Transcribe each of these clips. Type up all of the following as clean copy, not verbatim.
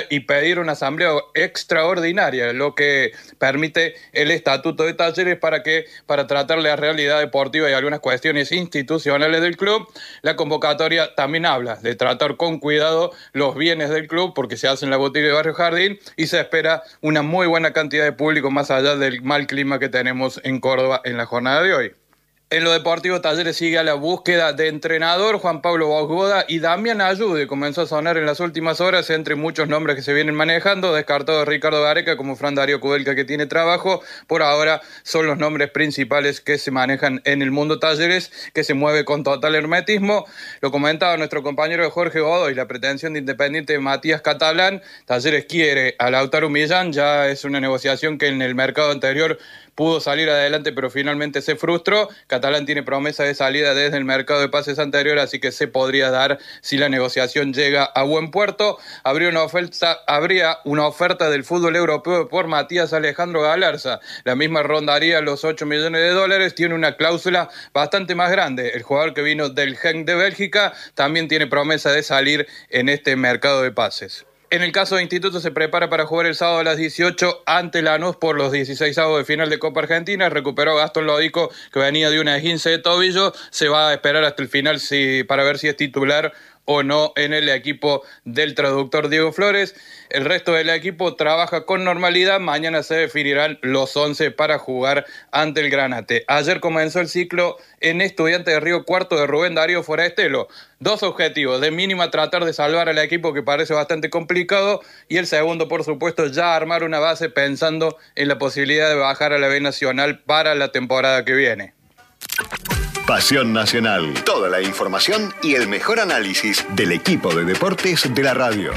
y pedir una asamblea extraordinaria, lo que permite el Estatuto de Talleres para tratar la realidad deportiva y algunas cuestiones institucionales del club. La convocatoria también habla de tratar con cuidado los bienes del club porque se hace en la botella de Barrio Jardín y se espera una muy buena cantidad de público más allá del mal clima que tenemos en Córdoba en la jornada de hoy. En lo deportivo, Talleres sigue a la búsqueda de entrenador. Juan Pablo Bosgoda y Damián Ayude comenzó a sonar en las últimas horas entre muchos nombres que se vienen manejando. Descartado Ricardo Gareca como Fran Darío Kudelka, que tiene trabajo. Por ahora son los nombres principales que se manejan en el mundo Talleres, que se mueve con total hermetismo. Lo comentaba nuestro compañero Jorge Godoy, la pretensión de Independiente de Matías Catalán. Talleres quiere a Lautaro Millán, ya es una negociación que en el mercado anterior pudo salir adelante, pero finalmente se frustró. Catalán tiene promesa de salida desde el mercado de pases anterior, así que se podría dar si la negociación llega a buen puerto. Habría una oferta del fútbol europeo por Matías Alejandro Galarza. La misma rondaría los $8 millones. Tiene una cláusula bastante más grande. El jugador que vino del Genk de Bélgica también tiene promesa de salir en este mercado de pases. En el caso de Instituto, se prepara para jugar el sábado a las 18 ante Lanús por los 16avos de final de Copa Argentina. Recuperó Gastón Lodico, que venía de una esguince de tobillo. Se va a esperar hasta el final para ver si es titular o no en el equipo del traductor Diego Flores. El resto del equipo trabaja con normalidad. Mañana se definirán los 11 para jugar ante el Granate. Ayer comenzó el ciclo en Estudiantes de Río Cuarto de Rubén Darío Forastelo. 2 objetivos: de mínima tratar de salvar al equipo, que parece bastante complicado, y el segundo, por supuesto, ya armar una base pensando en la posibilidad de bajar a la B Nacional para la temporada que viene. Pasión Nacional. Toda la información y el mejor análisis del equipo de deportes de la radio.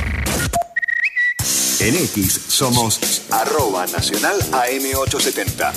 En X somos @Nacional AM870.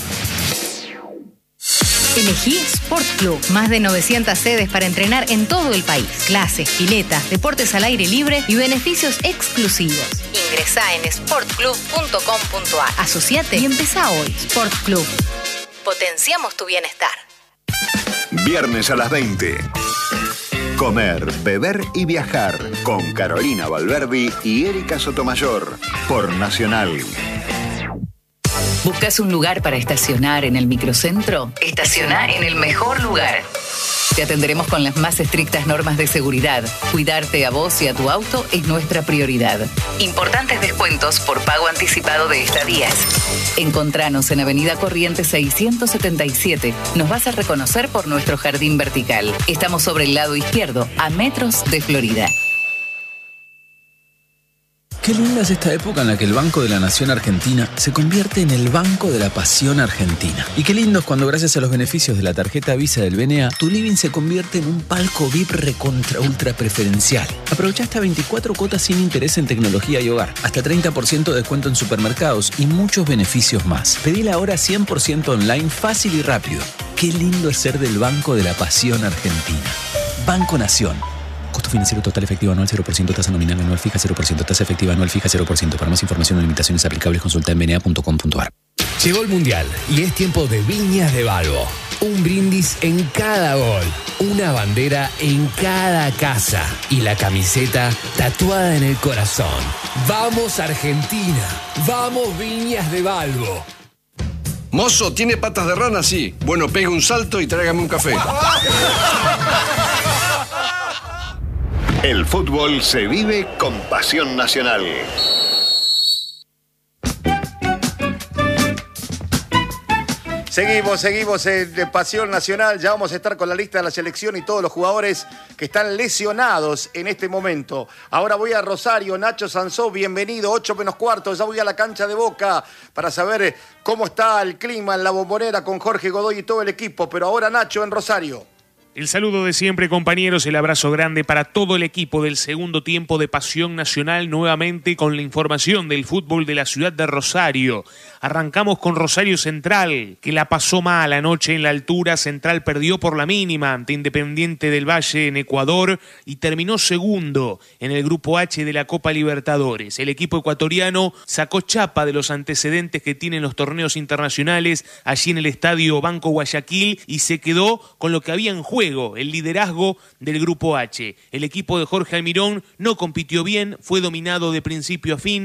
Elegí Sport Club. Más de 900 sedes para entrenar en todo el país. Clases, piletas, deportes al aire libre y beneficios exclusivos. Ingresá en sportclub.com.ar. Asociate y empezá hoy. Sport Club. Potenciamos tu bienestar. Viernes a las 20. Comer, beber y viajar con Carolina Valverdi y Erika Sotomayor por Nacional. ¿Buscas un lugar para estacionar en el microcentro? Estaciona en el mejor lugar. Te atenderemos con las más estrictas normas de seguridad. Cuidarte a vos y a tu auto es nuestra prioridad. Importantes descuentos por pago anticipado de estadías. Encontranos en Avenida Corrientes 677. Nos vas a reconocer por nuestro jardín vertical. Estamos sobre el lado izquierdo, a metros de Florida. Qué linda es esta época en la que el Banco de la Nación Argentina se convierte en el Banco de la Pasión Argentina. Y qué lindo es cuando, gracias a los beneficios de la tarjeta Visa del BNA, tu living se convierte en un palco VIP recontra ultra preferencial. Aprovecha hasta 24 cuotas sin interés en tecnología y hogar, hasta 30% de descuento en supermercados y muchos beneficios más. Pedila ahora 100% online, fácil y rápido. Qué lindo es ser del Banco de la Pasión Argentina. Banco Nación. Costo financiero total efectivo anual 0%, tasa nominal anual fija 0%, tasa efectiva anual fija 0%. Para más información o limitaciones aplicables, consulta en bna.com.ar. Llegó el Mundial y es tiempo de Viñas de Balbo. Un brindis en cada gol, una bandera en cada casa y la camiseta tatuada en el corazón. ¡Vamos Argentina! ¡Vamos Viñas de Balbo! Mozo, ¿tiene patas de rana? Sí. Bueno, pegue un salto y tráigame un café. El fútbol se vive con Pasión Nacional. Seguimos en Pasión Nacional. Ya vamos a estar con la lista de la selección y todos los jugadores que están lesionados en este momento. Ahora voy a Rosario. Nacho Sansó, bienvenido. 8:15. Ya voy a la cancha de Boca para saber cómo está el clima en la Bombonera con Jorge Godoy y todo el equipo. Pero ahora Nacho en Rosario. El saludo de siempre, compañeros, el abrazo grande para todo el equipo del segundo tiempo de Pasión Nacional, nuevamente con la información del fútbol de la ciudad de Rosario. Arrancamos con Rosario Central, que la pasó mal anoche en la altura. Central perdió por la mínima ante Independiente del Valle en Ecuador y terminó segundo en el Grupo H de la Copa Libertadores. El equipo ecuatoriano sacó chapa de los antecedentes que tienen los torneos internacionales allí en el Estadio Banco Guayaquil y se quedó con lo que había en juego, el liderazgo del Grupo H. El equipo de Jorge Almirón no compitió bien, fue dominado de principio a fin.